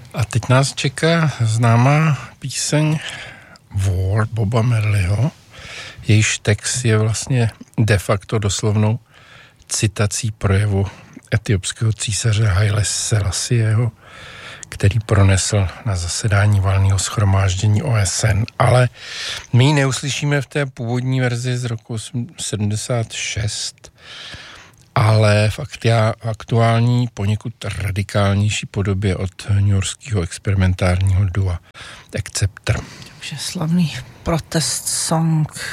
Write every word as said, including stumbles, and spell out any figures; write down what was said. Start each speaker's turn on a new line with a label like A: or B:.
A: A teď nás čeká známá píseň War Boba Marleyho, jejíž text je vlastně de facto doslovnou citací projevu etiopského císaře Haile Selassieho, který pronesl na zasedání valného shromáždění O S N, ale my ji neuslyšíme v té původní verzi z roku sedmdesát šest, ale v aktuální, poněkud radikálnější podobě od newyorského experimentárního dua Acceptor.
B: Takže slavný protest song